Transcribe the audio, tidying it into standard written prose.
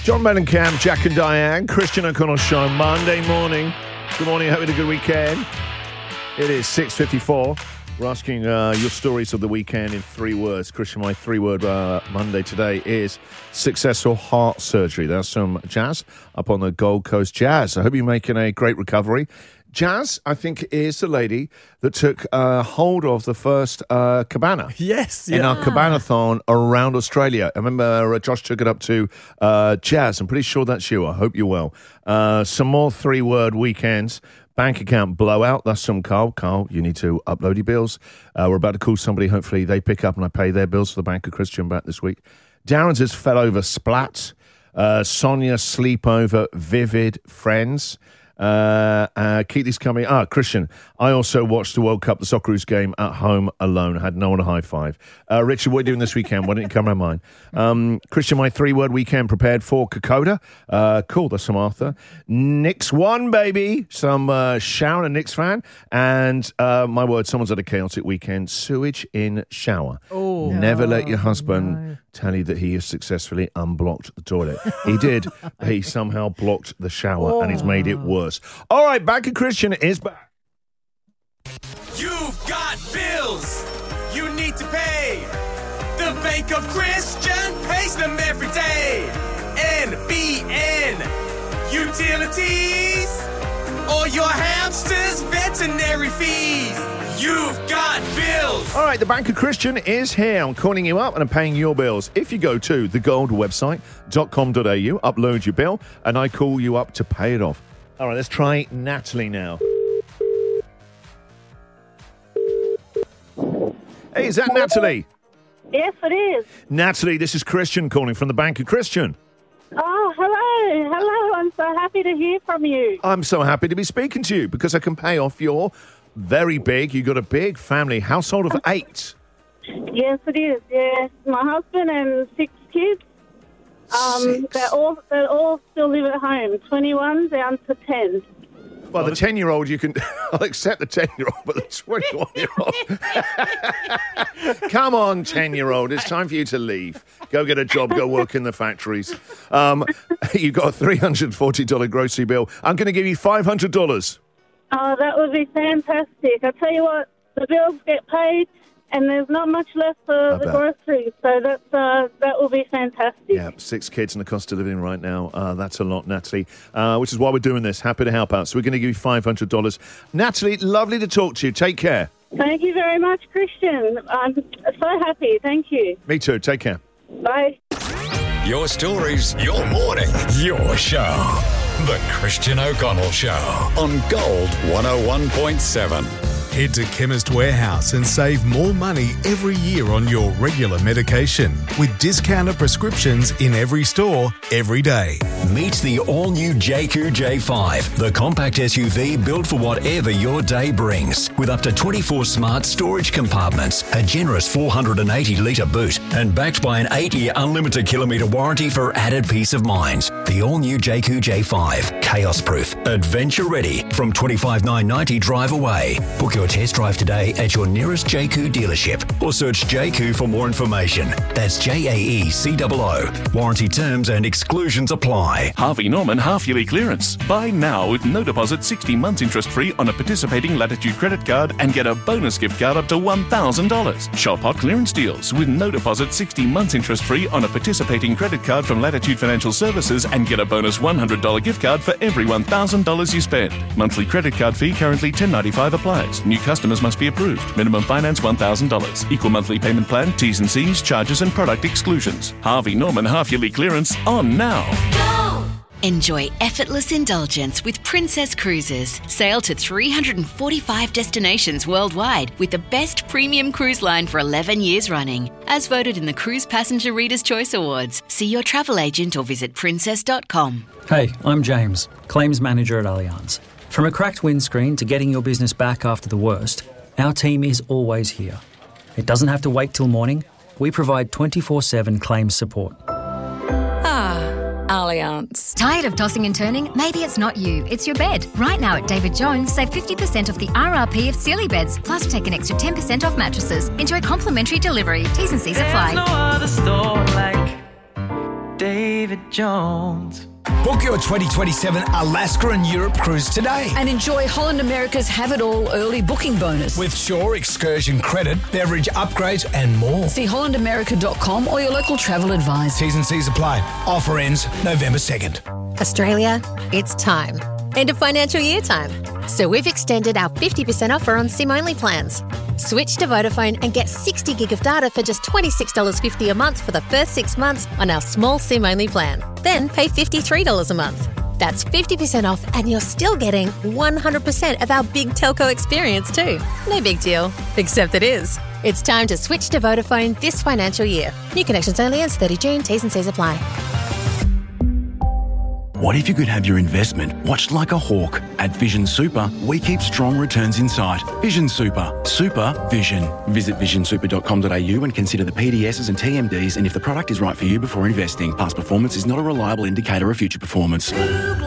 John Mellencamp, Jack and Diane, Christian O'Connell Show, Monday morning. Good morning, hope you had a good weekend. It is 6:54. We're asking your stories of the weekend in 3 words. Christian, my 3-word Monday today is successful heart surgery. There's some Jazz up on the Gold Coast. Jazz, I hope you're making a great recovery. Jazz, I think, is the lady that took hold of the first cabana. Yes, in our cabanathon around Australia. I remember Josh took it up to Jazz. I'm pretty sure that's you. I hope you're well. Some more 3-word weekends. Bank account blowout. That's from Carl. Carl, you need to upload your bills. We're about to call somebody. Hopefully they pick up and I pay their bills for the Bank of Christian back this week. Darren's has fell over splat. Sonia sleepover. Vivid friends. Keep these coming. Christian, I also watched the World Cup, the Socceroos game at home alone. Had no one to high five. Richard, what are you doing this weekend? Why don't you come around mine? Christian, my 3-word weekend prepared for Kokoda. Cool, that's from Arthur. Knicks won, baby. Some Sharon and Knicks fan. And my word, someone's had a chaotic weekend. Sewage in shower. Oh, never let your husband tell you that he has successfely unblocked the toilet. He did. He somehow blocked the shower and he's made it worse. All right, Bank of Christian is back. You've got bills you need to pay. The Bank of Christian pays them every day. NBN, utilities, or your hamster's veterinary fees. You've got bills. All right, the Bank of Christian is here. I'm calling you up and I'm paying your bills. If you go to thegoldwebsite.com.au, upload your bill, and I call you up to pay it off. All right, let's try Natalie now. Hey, is that Natalie? Yes, it is. Natalie, this is Christian calling from the Bank of Christian. Oh, hello. Hello. I'm so happy to hear from you. I'm so happy to be speaking to you because I can pay off your very big, you got a big family, household of 8. Yes, it is. Yes, my husband and 6 kids. 6? They all still live at home. 21 down to 10. Well, the 10-year-old, you can... I'll accept the 10-year-old, but the 21-year-old... Come on, 10-year-old. It's time for you to leave. Go get a job. Go work in the factories. You've got a $340 grocery bill. I'm going to give you $500. Oh, that would be fantastic. I tell you what, the bills get paid and there's not much left for the groceries, so that will be fantastic. Yeah, 6 kids and the cost of living right now. That's a lot, Natalie, which is why we're doing this. Happy to help out. So we're going to give you $500. Natalie, lovely to talk to you. Take care. Thank you very much, Christian. I'm so happy. Thank you. Me too. Take care. Bye. Your stories, your morning, your show. The Christian O'Connell Show on Gold 101.7. Head to Chemist Warehouse and save more money every year on your regular medication with discounted prescriptions in every store, every day. Meet the all-new JQ J5, the compact SUV built for whatever your day brings. With up to 24 smart storage compartments, a generous 480-litre boot, and backed by an 8-year unlimited kilometre warranty for added peace of mind. The all-new JQ J5, chaos-proof, adventure-ready, from $25,990 drive away. Book your test drive today at your nearest JQ dealership or search JQ for more information. That's JAECOO. Warranty terms and exclusions apply. Harvey Norman half-yearly clearance. Buy now with no deposit, 60 months interest-free on a participating Latitude credit card and get a bonus gift card up to $1,000. Shop hot clearance deals with no deposit, 60 months interest-free on a participating credit card from Latitude Financial Services and get a bonus $100 gift card for every $1,000 you spend. Monthly credit card fee currently $10.95 applies. New customers must be approved. Minimum finance $1,000. Equal monthly payment plan, T's and C's, charges and product exclusions. Harvey Norman half-yearly clearance on now. Go! Enjoy effortless indulgence with Princess Cruises. Sail to 345 destinations worldwide with the best premium cruise line for 11 years running. As voted in the Cruise Passenger Reader's Choice Awards. See your travel agent or visit princess.com. Hey, I'm James, Claims Manager at Allianz. From a cracked windscreen to getting your business back after the worst, our team is always here. It doesn't have to wait till morning. We provide 24/7 claims support. Allianz. Tired of tossing and turning? Maybe it's not you, it's your bed. Right now at David Jones, save 50% off the RRP of Sealy beds, plus take an extra 10% off mattresses. Enjoy complimentary delivery. T's and C's apply. There's no other store like David Jones. Book your 2027 Alaska and Europe cruise today. And enjoy Holland America's Have It All early booking bonus. With Shore excursion credit, beverage upgrades and more. See hollandamerica.com or your local travel advisor. T's and C's apply. Offer ends November 2nd. Australia, it's time. End of financial year time. So we've extended our 50% offer on SIM-only plans. Switch to Vodafone and get 60 gig of data for just $26.50 a month for the first 6 months on our small SIM-only plan. Then pay $53 a month. That's 50% off and you're still getting 100% of our big telco experience too. No big deal, except it is. It's time to switch to Vodafone this financial year. New connections only ends 30 June. T's and C's apply. What if you could have your investment watched like a hawk? At Vision Super, we keep strong returns in sight. Vision Super. Super Vision. Visit visionsuper.com.au and consider the PDSs and TMDs and if the product is right for you before investing. Past performance is not a reliable indicator of future performance.